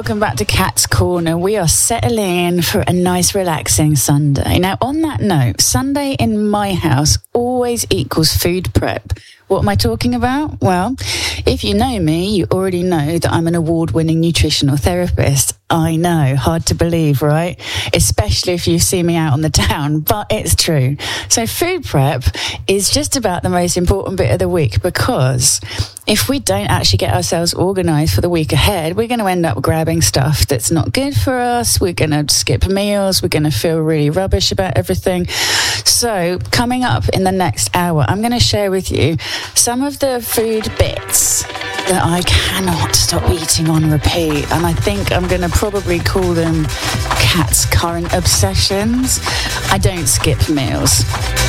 welcome back to Cat's Corner. We are settling in for a nice relaxing Sunday. Now, on that note, Sunday in my house always equals food prep. What am I talking about? Well, if you know me, you already know that I'm an award-winning nutritional therapist. I know, hard to believe, right? Especially if you see me out on the town, but it's true. So food prep is just about the most important bit of the week, because if we don't actually get ourselves organised for the week ahead, we're going to end up grabbing stuff that's not good for us. We're going to skip meals. We're going to feel really rubbish about everything. So coming up in the next hour, I'm going to share with you some of the food bits that I cannot stop eating on repeat, and I think I'm going to probably call them Cat's current obsessions. I don't skip meals.